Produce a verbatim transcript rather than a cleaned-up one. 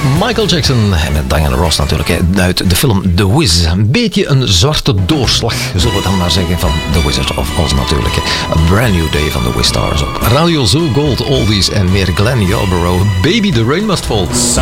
Michael Jackson en met Diana Ross natuurlijk, hè, uit de film The Wiz. Een beetje een zwarte doorslag, zullen we dan maar zeggen, van The Wizard of Oz natuurlijk. Hè. A Brand New Day van The Wiz Stars op Radio Zoo Gold, Oldies en meer Glenn Yarborough. Baby, the rain must fall.